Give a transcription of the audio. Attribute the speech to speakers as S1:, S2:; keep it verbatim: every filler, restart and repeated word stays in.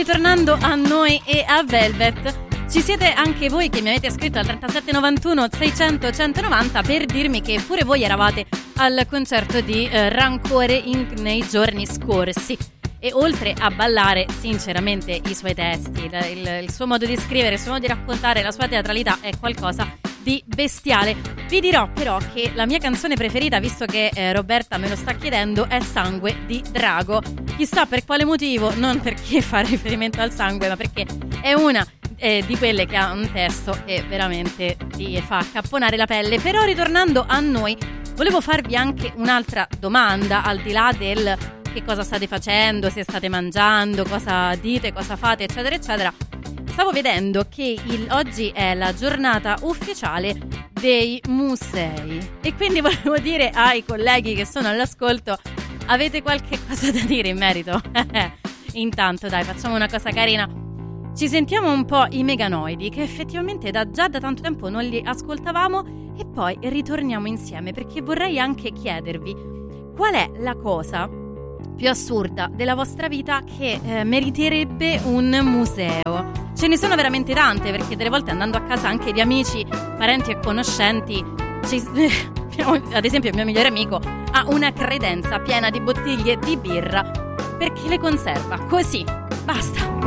S1: ritornando a noi e a Velvet, ci siete anche voi che mi avete scritto al trentasette novantuno seicento centonovanta per dirmi che pure voi eravate al concerto di eh, Rancore in, nei giorni scorsi. E oltre a ballare, sinceramente, i suoi testi, il, il, il suo modo di scrivere, il suo modo di raccontare, la sua teatralità è qualcosa di bestiale. Vi dirò però che la mia canzone preferita, visto che eh, Roberta me lo sta chiedendo, è Sangue di Drago. Chissà per quale motivo, non perché fa riferimento al sangue, ma perché è una eh, di quelle che ha un testo che veramente ti fa accapponare la pelle. Però ritornando a noi, volevo farvi anche un'altra domanda, al di là del che cosa state facendo, se state mangiando, cosa dite, cosa fate, eccetera, eccetera. Stavo vedendo che il, oggi è la giornata ufficiale dei musei e quindi volevo dire ai colleghi che sono all'ascolto: avete qualche cosa da dire in merito? Intanto dai, facciamo una cosa carina, ci sentiamo un po' i Meganoidi, che effettivamente da, già da tanto tempo non li ascoltavamo, e poi ritorniamo insieme, perché vorrei anche chiedervi qual è la cosa più assurda della vostra vita che eh, meriterebbe un museo. Ce ne sono veramente tante, perché delle volte andando a casa anche di amici, parenti e conoscenti, ci, ad esempio il mio migliore amico ha una credenza piena di bottiglie di birra perché le conserva così, basta.